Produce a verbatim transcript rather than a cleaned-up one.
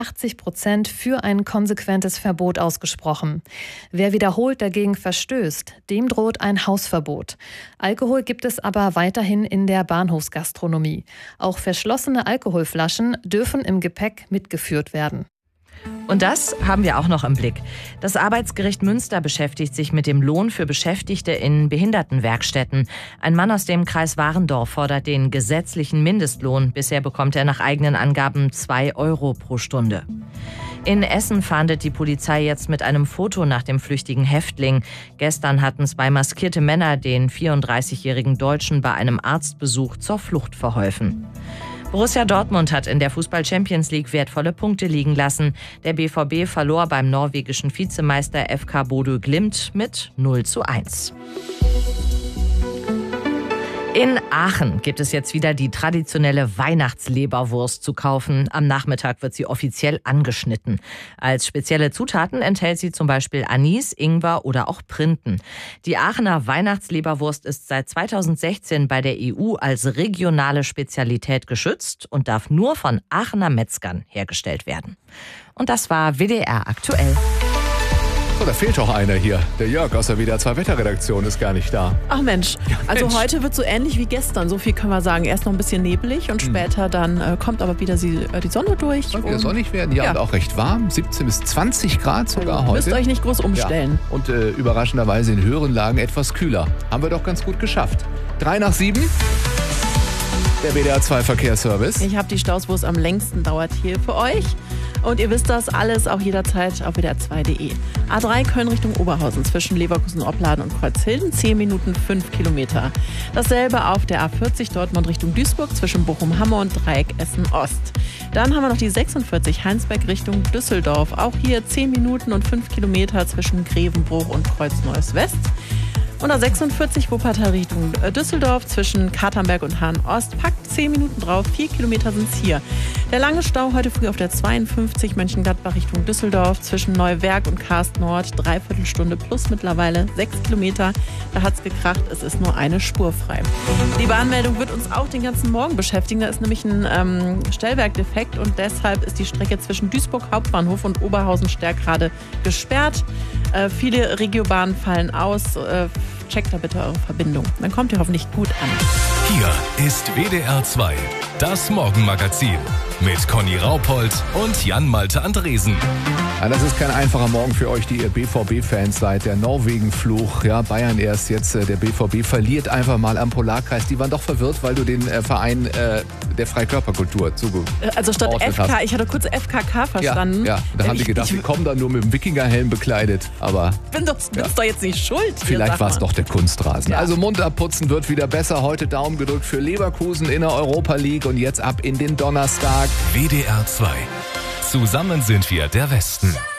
achtzig Prozent für ein konsequentes Verbot ausgesprochen. Wer wiederholt dagegen verstößt, dem droht ein Hausverbot. Alkohol gibt es aber weiterhin in der Bahnhofsgastronomie. Auch verschlossene Alkoholflaschen dürfen im Gepäck mitgeführt werden. Und das haben wir auch noch im Blick. Das Arbeitsgericht Münster beschäftigt sich mit dem Lohn für Beschäftigte in Behindertenwerkstätten. Ein Mann aus dem Kreis Warendorf fordert den gesetzlichen Mindestlohn. Bisher bekommt er nach eigenen Angaben zwei Euro pro Stunde. In Essen fahndet die Polizei jetzt mit einem Foto nach dem flüchtigen Häftling. Gestern hatten zwei maskierte Männer den vierunddreißigjährigen Deutschen bei einem Arztbesuch zur Flucht verholfen. Borussia Dortmund hat in der Fußball-Champions League wertvolle Punkte liegen lassen. Der B V B verlor beim norwegischen Vizemeister F K Bodø Glimt mit null zu eins. In Aachen gibt es jetzt wieder die traditionelle Weihnachtsleberwurst zu kaufen. Am Nachmittag wird sie offiziell angeschnitten. Als spezielle Zutaten enthält sie zum Beispiel Anis, Ingwer oder auch Printen. Die Aachener Weihnachtsleberwurst ist seit zweitausendsechzehn bei der E U als regionale Spezialität geschützt und darf nur von Aachener Metzgern hergestellt werden. Und das war W D R aktuell. So, da fehlt doch einer hier. Der Jörg aus der W D R zwei Wetterredaktion ist gar nicht da. Ach Mensch, also Mensch. Heute wird so ähnlich wie gestern, so viel können wir sagen. Erst noch ein bisschen nebelig und mhm. später dann äh, kommt aber wieder die, äh, die Sonne durch. Soll wieder sonnig werden, ja, ja, und auch recht warm. siebzehn bis zwanzig Grad sogar heute. Müsst euch nicht groß umstellen. Ja. Und äh, überraschenderweise in höheren Lagen etwas kühler. Haben wir doch ganz gut geschafft. Drei nach sieben. Der W D R zwei Verkehrsservice. Ich habe die Staus, wo es am längsten dauert, hier für euch. Und ihr wisst das alles auch jederzeit auf W D R zwei punkt de. A drei Köln Richtung Oberhausen zwischen Leverkusen-Opladen und Kreuzhilden, zehn Minuten, fünf Kilometer. Dasselbe auf der A vierzig Dortmund Richtung Duisburg zwischen Bochum-Hamme und Dreieck Essen-Ost. Dann haben wir noch die sechsundvierzig Heinsberg Richtung Düsseldorf. Auch hier zehn Minuten und fünf Kilometer zwischen Grevenbruch und Kreuz-Neues-West. Und A sechsundvierzig Wuppertal Richtung Düsseldorf zwischen Katernberg und Hahn-Ost. Packt zehn Minuten drauf, vier Kilometer sind es hier. Der lange Stau heute früh auf der zweiundfünfzig Mönchengladbach Richtung Düsseldorf zwischen Neuwerk und Karst Nord. Dreiviertel Stunde plus mittlerweile sechs Kilometer. Da hat es gekracht, es ist nur eine Spur frei. Die Bahnmeldung wird uns auch den ganzen Morgen beschäftigen. Da ist nämlich ein ähm, Stellwerkdefekt und deshalb ist die Strecke zwischen Duisburg Hauptbahnhof und Oberhausen-Stärk gerade gesperrt. Äh, viele Regiobahnen fallen aus. Äh, checkt da bitte eure Verbindung. Dann kommt ihr hoffentlich gut an. Hier ist W D R zwei, das Morgenmagazin mit Conny Raupold und Jan-Malte Andresen. Ja, das ist kein einfacher Morgen für euch, die ihr B V B-Fans seid. Der Norwegen-Fluch, ja, Bayern erst jetzt, äh, der B V B verliert einfach mal am Polarkreis. Die waren doch verwirrt, weil du den äh, Verein äh, der Freikörperkultur zugeordnet hast. Also statt F K, ich hatte kurz F K K verstanden. Ja, ja. Da haben ich, die gedacht, ich, die kommen dann nur mit dem Wikingerhelm bekleidet. Aber bin doch, ja. Bist doch jetzt nicht schuld. Vielleicht war es doch der Kunstrasen. Ja. Also Mund abputzen wird wieder besser. Heute Daumen gedrückt für Leverkusen in der Europa League und jetzt ab in den Donnerstag. W D R zwei. Zusammen sind wir der Westen.